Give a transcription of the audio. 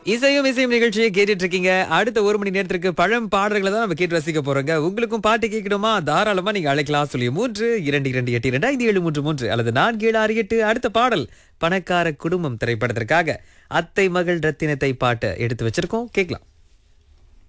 இசையும் இசையும் நிகழ்ச்சியை கேட்டுட்டு இருக்கீங்க. அடுத்த ஒரு மணி நேரத்திற்கு பழம் பாடல்களை தான் நம்ம கேட்டு ரசிக்க போறோங்க. உங்களுக்கும் பாட்டு கேட்கணுமா? தாராளமா நீங்க அழைக்கலாம். சொல்லி 322282733 அல்லது 4768. அடுத்த பாடல் பணக்கார குடும்பம் திரைப்படத்திற்காக அத்தை மகள் ரத்தினத்தை பாட்டு எடுத்து வச்சிருக்கோம், கேட்கலாம்.